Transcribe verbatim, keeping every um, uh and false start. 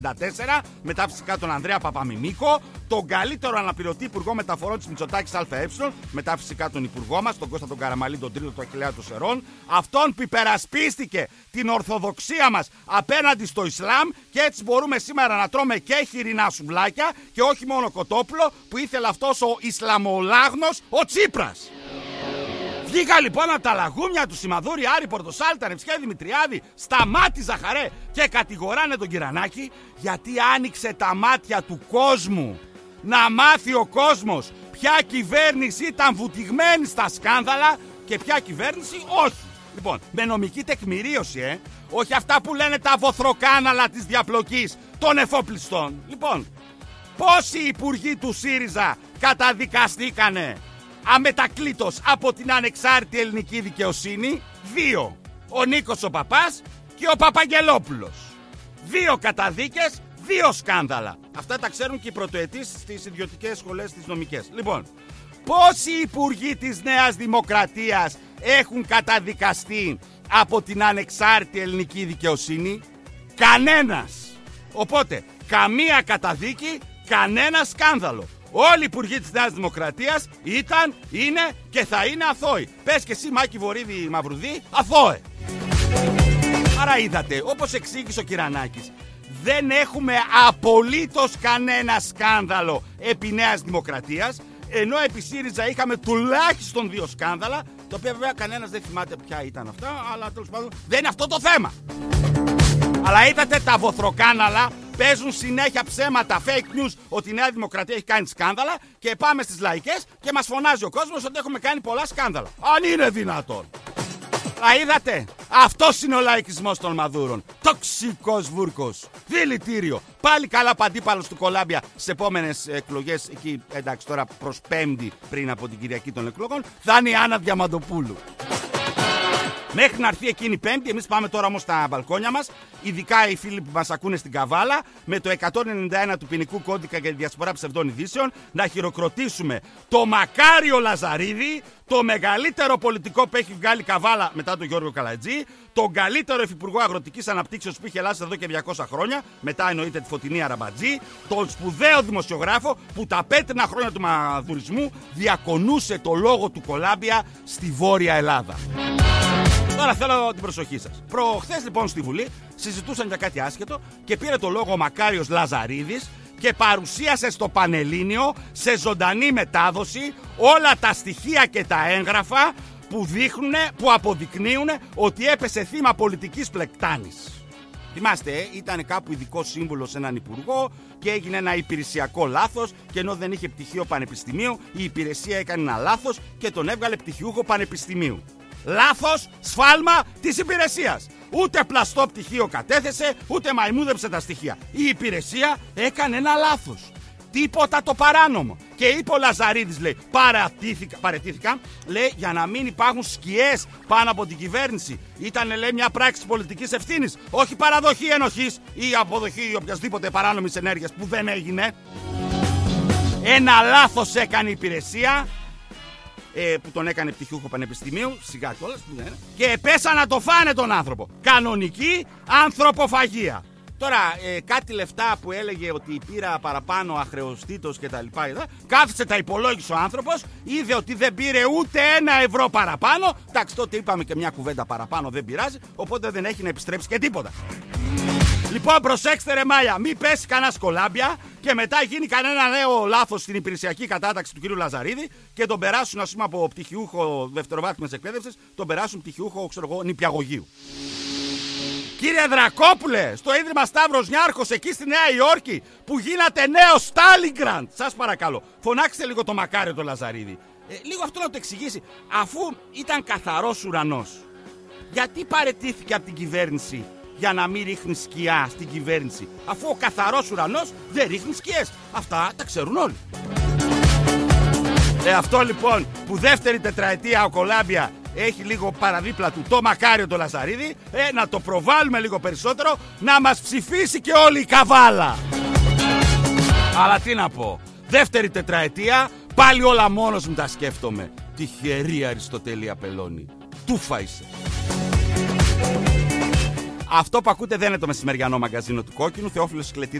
μετά φυσικά τον Ανδρέα Παπαμιμίκο, τον καλύτερο αναπληρωτή υπουργό μεταφορών της Μητσοτάκης ΑΕ, μετά φυσικά τον υπουργό μας, τον Κώστα τον Καραμαλή, τον τρίτο του Αχιλλέα του Σερών, αυτόν που υπερασπίστηκε την ορθοδοξία μας απέναντι στο Ισλάμ, και έτσι μπορούμε σήμερα να τρώμε και χοιρινά σουβλάκια και όχι μόνο κοτόπουλο που ήθελε αυτός ο Ισλαμολάγνος ο Τσίπρας. Βγήκα λοιπόν από τα λαγούμια του Σιμαδούρη, Άρη, Πορτοσάλτα, Νευσχέδη, Δημητριάδη, Σταμάτη, Ζαχαρέ και κατηγοράνε τον Κυρανάκη γιατί άνοιξε τα μάτια του κόσμου. Να μάθει ο κόσμος ποια κυβέρνηση ήταν βουτυγμένη στα σκάνδαλα και ποια κυβέρνηση όχι. Λοιπόν, με νομική τεκμηρίωση, ε, όχι αυτά που λένε τα βοθροκάναλα της διαπλοκής των εφοπλιστών. Λοιπόν, πόσοι υπουργοί του ΣΥΡΙΖΑ καταδικαστήκανε αμετακλήτως από την ανεξάρτητη ελληνική δικαιοσύνη? Δύο. Ο Νίκος ο Παπάς και ο Παπαγγελόπουλος. Δύο καταδίκες, δύο σκάνδαλα. Αυτά τα ξέρουν και οι πρωτοετής στις ιδιωτικές σχολές τις νομικές. Λοιπόν, πόσοι υπουργοί της Νέας Δημοκρατίας έχουν καταδικαστεί από την ανεξάρτητη ελληνική δικαιοσύνη? Κανένας. Οπότε, καμία καταδίκη, κανένα σκάνδαλο. Όλοι οι υπουργοί της Νέας Δημοκρατίας ήταν, είναι και θα είναι αθώοι. Πες και εσύ, Μάκη Βορίδη Μαυρουδή, αθώε. Άρα είδατε, όπως εξήγησε ο Κυρανάκης, δεν έχουμε απολύτως κανένα σκάνδαλο επί Νέας Δημοκρατίας, ενώ επί ΣΥΡΙΖΑ είχαμε τουλάχιστον δύο σκάνδαλα, τα οποία βέβαια κανένας δεν θυμάται ποια ήταν αυτά, αλλά τέλος πάντων δεν είναι αυτό το θέμα. Αλλά είδατε, τα βοθροκάναλα παίζουν συνέχεια ψέματα, fake news, ότι η Νέα Δημοκρατία έχει κάνει σκάνδαλα, και πάμε στις λαϊκές και μας φωνάζει ο κόσμος ότι έχουμε κάνει πολλά σκάνδαλα. Αν είναι δυνατόν. Α, είδατε, αυτός είναι ο λαϊκισμός των Μαδούρων. Τοξικός βούρκος, δηλητήριο. Πάλι καλά παντίπαλος του Κολάμπια στις επόμενες εκλογές, εκεί εντάξει τώρα προς Πέμπτη πριν από την Κυριακή των εκλογών, θα είναι η Άννα Διαμαντοπούλου. Μέχρι να έρθει εκείνη η Πέμπτη, εμείς πάμε τώρα όμως στα μπαλκόνια μας, ειδικά οι φίλοι που μας ακούνε στην Καβάλα, με το εκατόν ενενήντα ένα του ποινικού κώδικα για τη διασπορά ψευδών ειδήσεων, να χειροκροτήσουμε το Μακάριο Λαζαρίδη, το μεγαλύτερο πολιτικό που έχει βγάλει Καβάλα μετά τον Γιώργο Καλατζή, τον καλύτερο υφυπουργό αγροτικής αναπτύξεως που είχε Ελλάδα εδώ και διακόσια χρόνια, μετά εννοείται τη Φωτεινή Αραμπατζή, τον σπουδαίο δημοσιογράφο που τα πέτρινα χρόνια του μαδουρισμού διακονούσε το λόγο του Κολάμπια στη Βόρεια Ελλάδα. Τώρα θέλω την προσοχή σας. Προχθές λοιπόν στη Βουλή συζητούσαν για κάτι άσχετο και πήρε το λόγο ο Μακάριος Λαζαρίδης και παρουσίασε στο Πανελλήνιο σε ζωντανή μετάδοση όλα τα στοιχεία και τα έγγραφα που δείχνουν, που αποδεικνύουν ότι έπεσε θύμα πολιτικής πλεκτάνης. Θυμάστε, ε, ήταν κάπου ειδικό σύμβουλο σε έναν υπουργό και έγινε ένα υπηρεσιακό λάθος, και ενώ δεν είχε πτυχίο πανεπιστημίου, η υπηρεσία έκανε ένα λάθος και τον έβγαλε πτυχιούχο πανεπιστημίου. Λάθος, σφάλμα της υπηρεσίας. Ούτε πλαστό πτυχίο κατέθεσε, ούτε μαϊμούδεψε τα στοιχεία. Η υπηρεσία έκανε ένα λάθος. Τίποτα το παράνομο. Και είπε ο Λαζαρίδης, λέει, παρατήθηκα, παρετήθηκα, λέει, για να μην υπάρχουν σκιές πάνω από την κυβέρνηση. Ήτανε, λέει, μια πράξη πολιτικής ευθύνης, όχι παραδοχή ενοχής ή αποδοχή οποιασδήποτε παράνομης ενέργειας που δεν έγινε. Ένα λάθος έκανε η υπηρεσία, Ε, που τον έκανε πτυχιούχο πανεπιστημίου, σιγά κιόλας, και πέσα να το φάνε τον άνθρωπο. Κανονική ανθρωποφαγία. Τώρα, ε, κάτι λεφτά που έλεγε ότι πήρα παραπάνω αχρεωστήτως και τα λοιπά, κάθισε, τα υπολόγισε ο άνθρωπος, είδε ότι δεν πήρε ούτε ένα ευρώ παραπάνω. Εντάξει, τότε είπαμε και μια κουβέντα παραπάνω, δεν πειράζει, οπότε δεν έχει να επιστρέψει και τίποτα. Λοιπόν, προσέξτε ρε Μάλια, μην πέσει κανένα Κολάμπια και μετά γίνει κανένα νέο λάθος στην υπηρεσιακή κατάταξη του κ. Λαζαρίδη και τον περάσουν, ας πούμε, από πτυχιούχο δευτεροβάθμιας εκπαίδευσης, τον περάσουν πτυχιούχο, ξέρω εγώ, νηπιαγωγείου. Κύριε Δρακόπουλε, στο Ίδρυμα Σταύρος Νιάρχος, εκεί στη Νέα Υόρκη, που γίνατε νέο Στάλιγκραντ, σας παρακαλώ, φωνάξτε λίγο το Μακάριο το Λαζαρίδη. Ε, λίγο αυτό να το εξηγήσει, αφού ήταν καθαρός ουρανός. Γιατί παραιτήθηκε από την κυβέρνηση για να μην ρίχνει σκιά στην κυβέρνηση, αφού ο καθαρός ουρανός δεν ρίχνει σκιές? Αυτά τα ξέρουν όλοι. Ε, αυτό λοιπόν που δεύτερη τετραετία ο Κολάμπια έχει λίγο παραδίπλα του το Μακάριο το Λαζαρίδη, ε, να το προβάλλουμε λίγο περισσότερο, να μας ψηφίσει και όλη η Καβάλα. Αλλά τι να πω, δεύτερη τετραετία, πάλι όλα μόνος μου τα σκέφτομαι. Τυχερή Αριστοτέλη Απελώνη, τούφα είσαι. Αυτό που ακούτε δεν είναι το μεσημεριανό μαγκαζίνο του Κόκκινου. Θεόφιλος Σκλετίδης